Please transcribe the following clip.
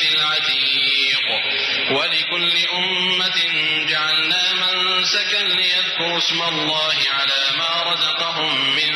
العتيق. ولكل أمة جعلنا منسكا ليذكروا اسم الله على ما رزقهم من